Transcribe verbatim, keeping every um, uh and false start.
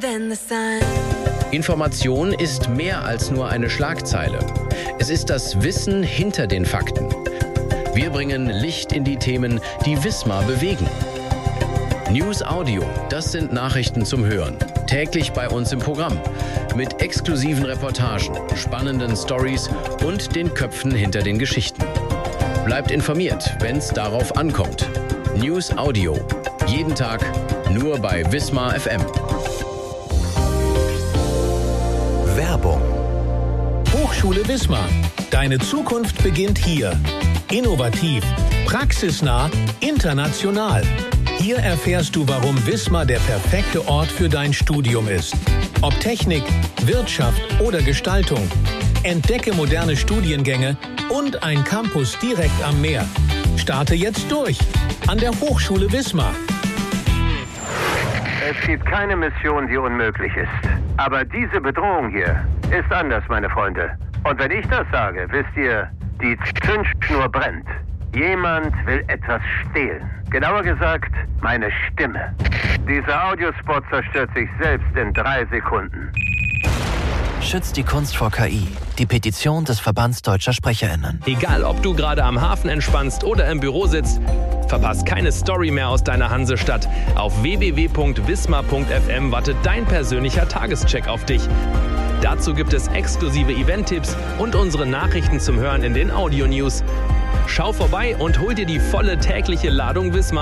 than the sun. Information ist mehr als nur eine Schlagzeile. Es ist das Wissen hinter den Fakten. Wir bringen Licht in die Themen, die Wismar bewegen. News Audio, das sind Nachrichten zum Hören. Täglich bei uns im Programm. Mit exklusiven Reportagen, spannenden Stories und den Köpfen hinter den Geschichten. Bleibt informiert, wenn es darauf ankommt. News Audio. Jeden Tag nur bei Wismar F M. Werbung. Hochschule Wismar. Deine Zukunft beginnt hier. Innovativ, praxisnah, international. Hier erfährst du, warum Wismar der perfekte Ort für dein Studium ist. Ob Technik, Wirtschaft oder Gestaltung. Entdecke moderne Studiengänge und ein Campus direkt am Meer. Starte jetzt durch an der Hochschule Wismar. Es gibt keine Mission, die unmöglich ist. Aber diese Bedrohung hier ist anders, meine Freunde. Und wenn ich das sage, wisst ihr, die Zündschnur brennt. Jemand will etwas stehlen. Genauer gesagt, meine Stimme. Dieser Audiospot zerstört sich selbst in drei Sekunden. Schützt die Kunst vor K I. Die Petition des Verbands Deutscher SprecherInnen. Egal, ob du gerade am Hafen entspannst oder im Büro sitzt, verpasst keine Story mehr aus deiner Hansestadt. Auf w w w punkt wismar punkt f m wartet dein persönlicher Tagescheck auf dich. Dazu gibt es exklusive Event-Tipps und unsere Nachrichten zum Hören in den Audio-News. Schau vorbei und hol dir die volle tägliche Ladung Wismar